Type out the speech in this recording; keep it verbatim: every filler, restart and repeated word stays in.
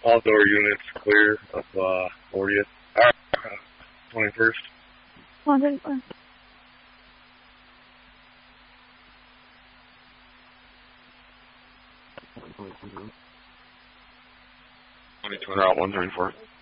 All door units clear of uh, fortieth. Uh, twenty-first. one twenty-four. twenty-two Route one twenty-four.